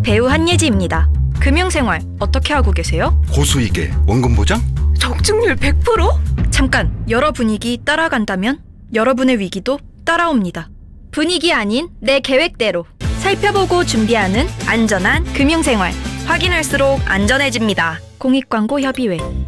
배우 한예지입니다. 금융생활 어떻게 하고 계세요? 고수익에 원금 보장? 적중률 100%? 잠깐, 여러 분위기 따라간다면 여러분의 위기도 따라옵니다. 분위기 아닌 내 계획대로 살펴보고 준비하는 안전한 금융생활. 확인할수록 안전해집니다. 공익광고협의회